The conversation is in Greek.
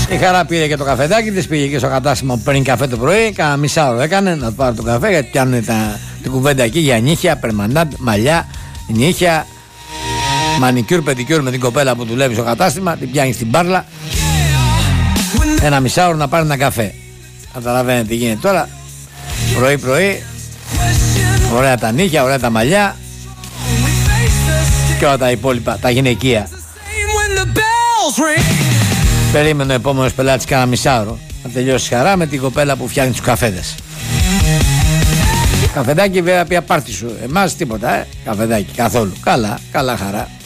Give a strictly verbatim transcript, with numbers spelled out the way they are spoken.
Η Χαρά πήρε και το καφεδάκι της, πήγε και στο κατάστημα που παίρνει καφέ το πρωί. Κάνα μισάωρο έκανε να του πάρει το καφέ, γιατί πιάνουν τα, την κουβέντα εκεί για νύχια, περμαντάντ, μαλλιά, νύχια, μανικιούρ, πεντικιούρ με την κοπέλα που δουλεύει στο κατάστημα. Την πιάνει στην μπάρλα. Ένα μισάωρο να πάρει ένα καφέ. Καταλαβαίνετε τι γίνεται τώρα. Πρωί-πρωί, ωραία τα νύχια, ωραία τα μαλλιά και όλα τα υπόλοιπα, τα γυναικεία. Περίμενε ο επόμενος πελάτης κάνα μισάωρο να τελειώσει Χαρά με την κοπέλα που φτιάχνει τους καφέδες. Καφεδάκι βέβαια πια πάρτι σου. Εμάς τίποτα, ε. Καφεδάκι καθόλου. Καλά, καλά Χαρά.